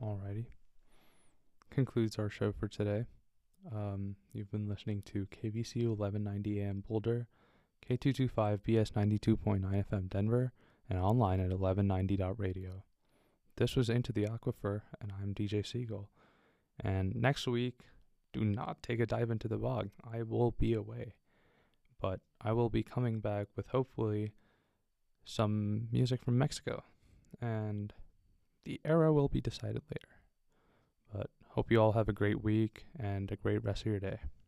Alrighty. Concludes our show for today. You've been listening to KVCU 1190 AM Boulder, K225 BS 92.9 FM Denver, and online at 1190.radio. This was Into the Aquifer, and I'm DJ Siegel. And next week, do not take a dive into the bog. I will be away. But I will be coming back with hopefully some music from Mexico. And the era will be decided later. But hope you all have a great week and a great rest of your day.